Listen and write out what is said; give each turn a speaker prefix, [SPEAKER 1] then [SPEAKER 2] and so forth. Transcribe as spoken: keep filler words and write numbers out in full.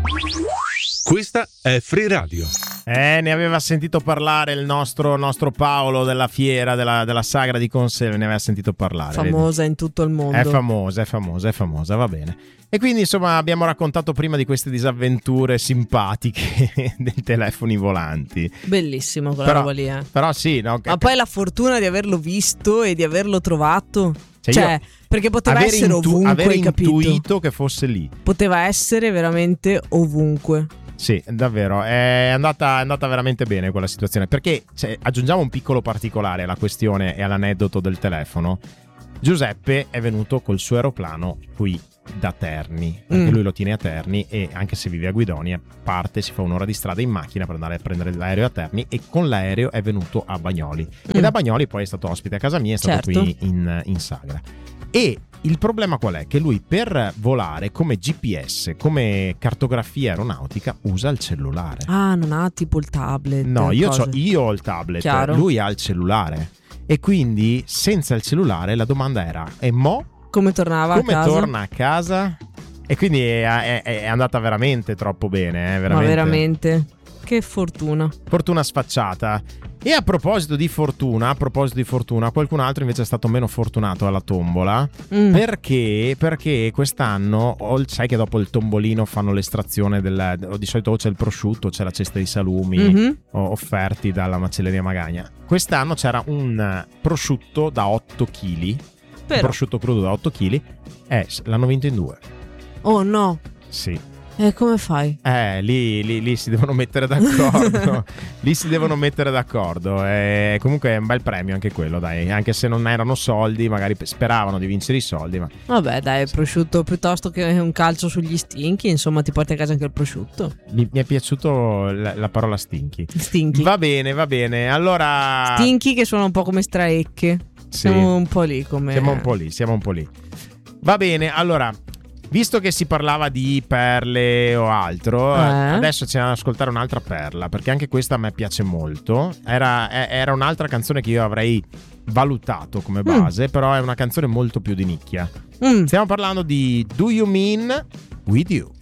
[SPEAKER 1] Questa è Free Radio.
[SPEAKER 2] Eh, ne aveva sentito parlare il nostro, nostro Paolo della fiera, della, della sagra di Conselve, ne aveva sentito parlare.
[SPEAKER 3] Famosa
[SPEAKER 2] vedi?
[SPEAKER 3] in tutto il mondo.
[SPEAKER 2] È famosa, è famosa, è famosa, va bene. E quindi insomma abbiamo raccontato prima di queste disavventure simpatiche dei telefoni volanti.
[SPEAKER 3] Bellissimo quella
[SPEAKER 2] Però,
[SPEAKER 3] roba lì, eh.
[SPEAKER 2] però sì, no?
[SPEAKER 3] Ma poi la fortuna di averlo visto e di averlo trovato.
[SPEAKER 2] Cioè,
[SPEAKER 3] Cioè,
[SPEAKER 2] io
[SPEAKER 3] perché poteva
[SPEAKER 2] aver
[SPEAKER 3] essere
[SPEAKER 2] intu-
[SPEAKER 3] ovunque,
[SPEAKER 2] aver
[SPEAKER 3] hai capito?
[SPEAKER 2] intuito che fosse lì.
[SPEAKER 3] Poteva essere veramente ovunque.
[SPEAKER 2] Sì, davvero, è andata, è andata veramente bene quella situazione. Perché cioè, aggiungiamo un piccolo particolare alla questione e all'aneddoto del telefono. Giuseppe è venuto col suo aeroplano qui da Terni, perché
[SPEAKER 3] Mm.
[SPEAKER 2] lui lo tiene a Terni e anche se vive a Guidonia parte, si fa un'ora di strada in macchina per andare a prendere l'aereo a Terni e con l'aereo è venuto a Bagnoli.
[SPEAKER 3] Mm.
[SPEAKER 2] E da Bagnoli poi è stato ospite a casa mia, è stato
[SPEAKER 3] Certo.
[SPEAKER 2] qui in, in sagra. E il problema qual è? Che lui per volare come G P S, come cartografia aeronautica, usa il cellulare.
[SPEAKER 3] Ah, non ha tipo il tablet.
[SPEAKER 2] No, io,
[SPEAKER 3] cose.
[SPEAKER 2] c'ho, io ho il tablet,
[SPEAKER 3] Chiaro.
[SPEAKER 2] lui ha il cellulare. E quindi senza il cellulare la domanda era: e mo?
[SPEAKER 3] Come tornava
[SPEAKER 2] Come
[SPEAKER 3] a casa?
[SPEAKER 2] torna a casa? E quindi è, è- è andata veramente troppo bene, eh, veramente.
[SPEAKER 3] Ma veramente. Che fortuna.
[SPEAKER 2] Fortuna sfacciata. E a proposito di fortuna, a proposito di fortuna, qualcun altro invece è stato meno fortunato alla tombola.
[SPEAKER 3] Mm.
[SPEAKER 2] Perché? Perché quest'anno, o- sai che dopo il tombolino fanno l'estrazione del, o di solito o c'è il prosciutto, o c'è la cesta di salumi
[SPEAKER 3] Mhm.
[SPEAKER 2] o- offerti dalla macelleria Magagna. Quest'anno c'era un prosciutto da otto chili, un
[SPEAKER 3] Però.
[SPEAKER 2] prosciutto crudo da otto chili, eh, l'hanno vinto in due.
[SPEAKER 3] Oh no.
[SPEAKER 2] Sì.
[SPEAKER 3] E come fai?
[SPEAKER 2] Eh, lì, lì, lì si devono mettere d'accordo. Lì si devono mettere d'accordo. E comunque è un bel premio anche quello, dai. Anche se non erano soldi, magari speravano di vincere i soldi. Ma
[SPEAKER 3] Vabbè, dai, prosciutto piuttosto che un calcio sugli stinchi. Insomma, ti porti a casa anche il prosciutto.
[SPEAKER 2] mi, mi è piaciuto la, la parola stinchi.
[SPEAKER 3] Stinchi.
[SPEAKER 2] Va bene, va bene. Allora,
[SPEAKER 3] Stinchi che suona un po' come straecche.
[SPEAKER 2] Sì.
[SPEAKER 3] Siamo un po' lì come.
[SPEAKER 2] siamo un po' lì, siamo un po' lì. Va bene, allora. Visto che si parlava di perle o altro,
[SPEAKER 3] Eh?
[SPEAKER 2] adesso ci andiamo ad ascoltare un'altra perla, perché anche questa a me piace molto. Era, è- era un'altra canzone che io avrei valutato come base, però è una canzone molto più di nicchia.
[SPEAKER 3] Mm.
[SPEAKER 2] Stiamo parlando di Do You Mean With You?